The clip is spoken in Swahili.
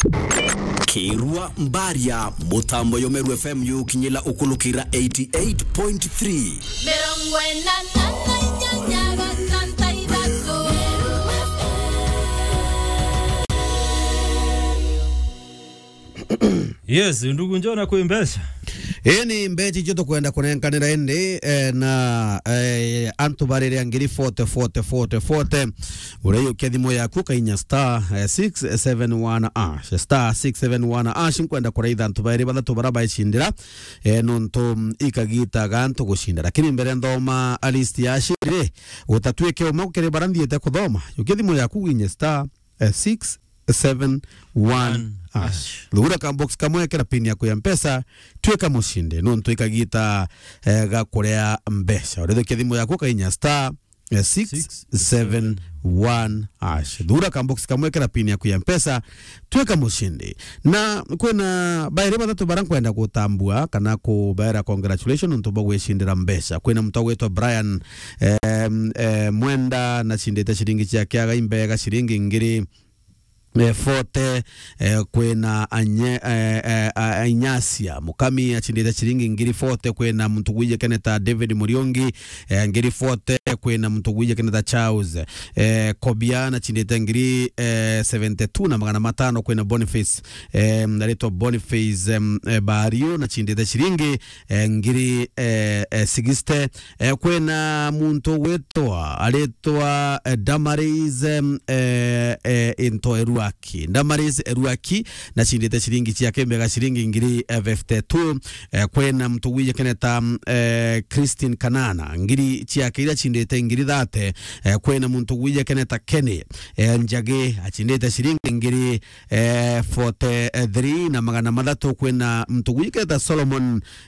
Kirua Mbaria Mutambo Yomeru FM yu kinyela ukulukira 88.3 Yes, ndugu njona kuimbesha. Ni mbeji joto kwenda kunenkanira ende na antu barere angiri 40 ureyo kedimo ya kuka inya star 671 ash star 671 ash nkwenda kureitha antu barere badatu baraba ishindira nonto ikagita gantu gushindira lakini mbere ndoma alisti yashire utatweke umukere barandiete kuthoma ukedimo ya kuka inya star 671 ash lura ka box kamwe kera pin yako ya mpesa tweka mushinde nonto ikagita gakorea mbesha urethe kedimo yako kainya star 671 ash lura ka box kamwe kera pin yako ya mpesa tweka mushinde na kwena baire batatu barankwenda gutambua kana ku baira congratulations nonto bagweshindira mbesha kwena mtu wetwa Brian mwenda na shindete shiringi chake aga imbega shiringi ngiri forte kwena anyasia mukami achindeta chiringi ngiri forte kwena mtu gwije keneta David Muriongi ngiri forte kwena mtu gwije keneta Charles Kobiana chindeta ngiri 72 na magana matano kwena Boniface nareto Boniface Bario na chindeta chiringi ngiri 60 kwena muntu wetwa aletwa Damaris into Ndamariz Eruaki na chindete shiringi chake mbega shiringi ngiri 52 kwena mtu wije keneta Christine Kanana ngiri chake ila chindete ngiri 30 kwena mtu wije keneta Kenny Njage achindete shiringi ngiri 43 na magana madatu kwena mtu wije keneta Solomon